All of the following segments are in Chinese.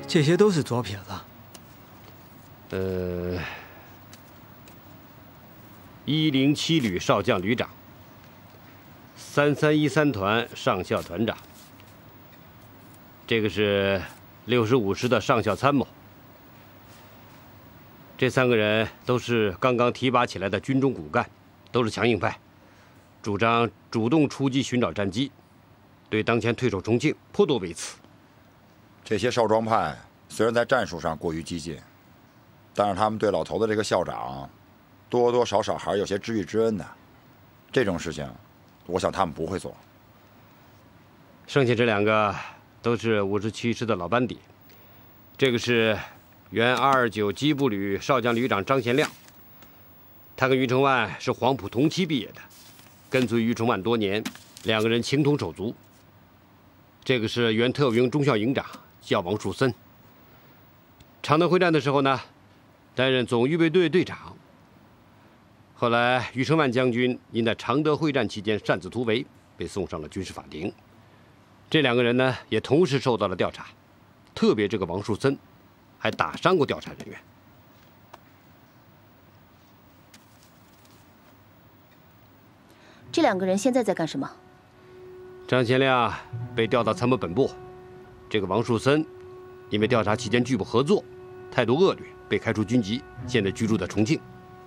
这些都是左撇子。107旅少将旅长，3313团上校团长。这个是65师的上校参谋。这3个人都是刚刚提拔起来的军中骨干，都是强硬派，主张主动出击寻找战机，对当前退守重庆颇多微词。 这些少壮派虽然在战术上过于激进，但是他们对老头子这个校长多多少少还是有些知遇之恩的。这种事情，我想他们不会做。 剩下这2个都是57师的老班底。这个是原229机步旅少将旅长张贤亮，他跟于承万是黄埔同期毕业的，跟随于承万多年，2个人情同手足。这个是原特务营中校营长，叫王树森。常德会战的时候呢，担任总预备队队长。后来于承万将军因在常德会战期间擅自突围，被送上了军事法庭。这2个人呢，也同时受到了调查，特别这个王树森，还打伤过调查人员。 这2个人现在在干什么？ 张贤亮被调到参谋本部，这个王树森因为调查期间拒不合作，态度恶劣，被开除军籍，现在居住在重庆。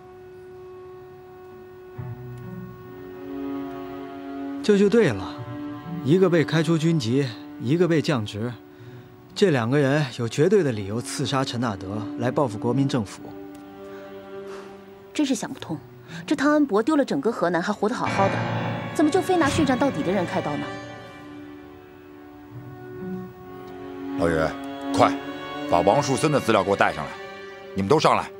这就对了，一个被开除军籍，一个被降职，这2个人有绝对的理由刺杀陈纳德，来报复国民政府。 真是想不通，这汤恩伯丢了整个河南还活得好好的，怎么就非拿血战到底的人开刀呢？ 老于，快，把王树森的资料给我带上来！你们都上来。